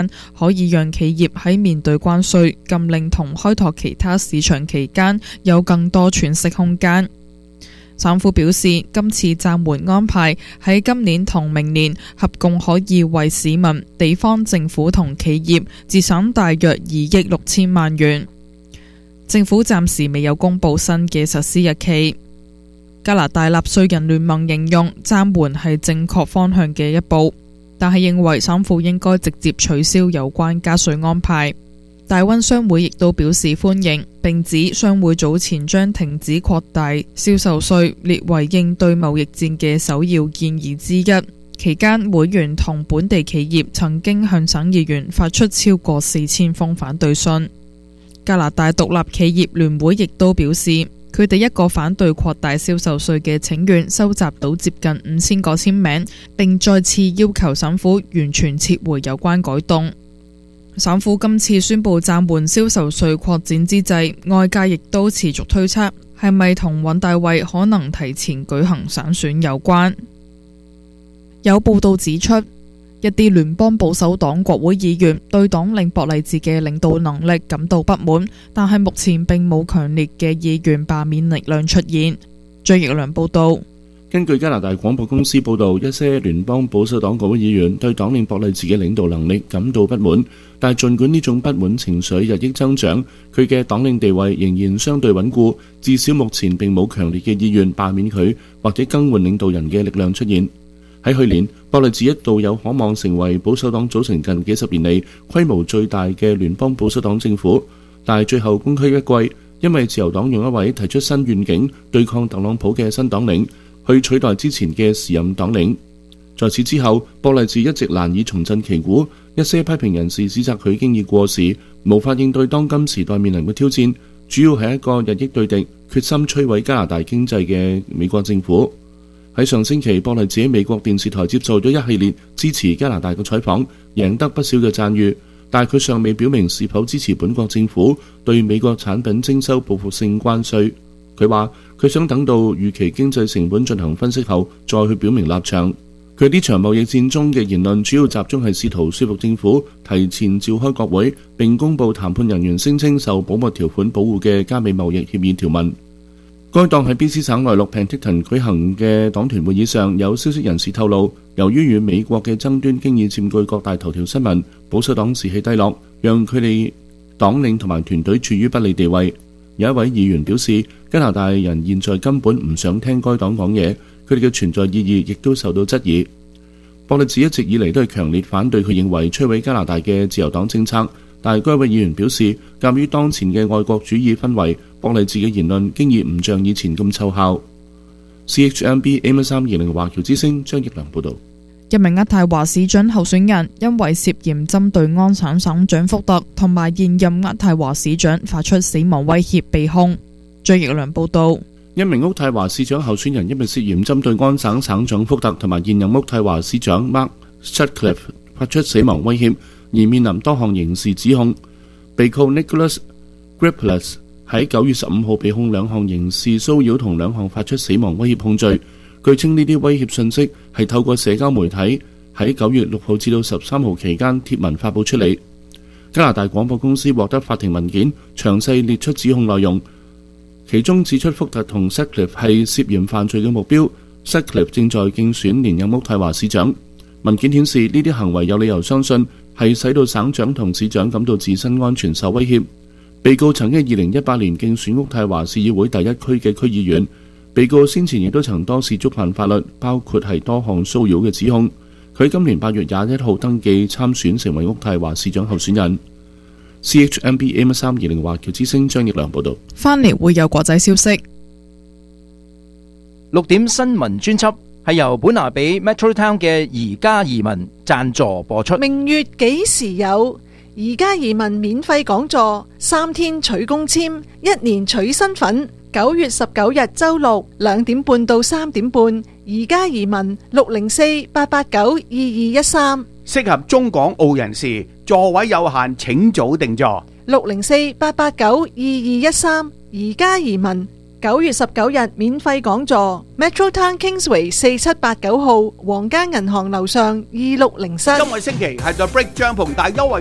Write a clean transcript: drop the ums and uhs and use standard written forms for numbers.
可以讓企業喺面對關稅、禁令同開拓其他市場期間有更多喘息空間。省府表示，今次暫緩安排喺今年同明年合共可以為市民、地方政府同企業節省大約2億6千萬元。政府暫時未有公布新嘅實施日期。加拿大納稅人聯盟形容暫緩係正確方向嘅一步，但係認為省府應該直接取消有關加稅安排。大溫商會亦都表示歡迎，並指商會早前將停止擴大銷售稅列為應對貿易戰嘅首要建議之一。期間，會員同本地企業曾經向省議員發出超過4000封反對信。加拿大獨立企業聯會亦都表示，佢哋一個反對擴大銷售稅嘅請願收集到接近5000個簽名，並再次要求省府完全撤回有關改動。省府今次宣布暫緩銷售稅擴展之際，外界亦都持續推測係咪同尹大衛可能提前舉行省選有關。有報道指出，一啲聯邦保守黨國會議員對黨領博勵治嘅領導能力感到不滿，但係目前並冇強烈嘅議員罷免力量出現。張奕良報道。 根據加拿大廣播公司報導，一些聯邦保守黨國會議員對黨領博勵治嘅領導能力感到不滿，但係儘管呢種不滿情緒日益增長，佢嘅黨領地位仍然相對穩固，至少目前並冇強烈嘅意願罷免佢或者更換領導人嘅力量出現。喺去年，博勵治一度有可望成為保守黨組成近幾十年嚟規模最大嘅聯邦保守黨政府，但係最後功虧一簣，因為自由黨用一位提出新願景對抗特朗普嘅新黨領去取代之前嘅時任黨領。在此之後，博勵治一直難以重振旗鼓，一些批評人士指責佢經已過時，無法應對當今時代面臨嘅挑戰，主要係一個日益對敵、決心摧毀加拿大經濟嘅美國政府。喺上星期，博勵治喺美國電視台接受咗一系列支持加拿大嘅採訪，贏得不少嘅讚譽，但係佢尚未表明是否支持本國政府對美國產品徵收報復性關稅。佢話佢想等到預期經濟成本進行分析後再去表明立場。佢呢場貿易戰中嘅言論主要集中係試圖說服政府提前召開國會並公佈談判人員聲稱受保密條款保護嘅加美貿易協議條文。該黨喺 BC 省內陸 Penticton 舉行嘅黨團會議上，有消息人士透露，由於與美國嘅爭端經已佔據各大頭條新聞，保守黨士氣低落，讓佢哋黨領同埋團隊處於不利地位。有一位議員表示，加拿大人現在根本唔想聽該黨講嘢，佢哋嘅存在意義亦都受到質疑。博勵治一直以嚟都係強烈反對佢認為摧毀加拿大嘅自由黨政策，但係該位議員表示，鑑於當前嘅愛國主義氛圍，博勵治嘅言論經已唔像以前咁奏效。CHMB AM320華僑之聲張奕良報導。 一名渥太華市長候選人因為涉嫌針對安省省長福特同埋現任渥太華市長發出死亡威脅被控。張奕良報導。 一名渥太華市長候選人因為涉嫌針對安省省長福特同埋現任渥太華市長 Mark Sutcliffe 發出死亡威脅，而面臨多項刑事指控。被告 Nicholas Gripelas 喺9月15號被控2項刑事騷擾同2項發出死亡威脅控罪。據稱呢啲威脅信息係透過社交媒體喺9月6號至到13號期間貼文發佈出嚟。加拿大廣播公司獲得法庭文件，詳細列出指控內容，其中指出福特同 Sutcliffe 係涉嫌犯罪嘅目標。Sutcliffe 正在競選連任渥太華市長。文件顯示呢啲行為有理由相信係使到省長同市長感到自身安全受威脅。被告曾喺2018年競選渥太華市議會第1區嘅區議員。被告先前亦都曾多次觸犯法律，包括係多項騷擾嘅指控。佢今年8月21號登記參選成為渥太華市長候選人。CHMB AM320華僑之聲張奕良報導。 翻嚟會有國際消息。 6點新聞專輯係由本拿比 Metro Town 嘅宜家移民贊助播出。 明月幾時有？宜家移民免費講座，3天取公簽，1年取身份。9月19日周六2點半到3點半，宜家移民604-889-2213， 適合中港澳人士，座位有限，請早定座。 604-889-2213，宜家移民 9月19日免費講座 ，Metro Town Kingsway 4789號皇家銀行樓上2607。 今個星期係 The Break 帳篷大優惠。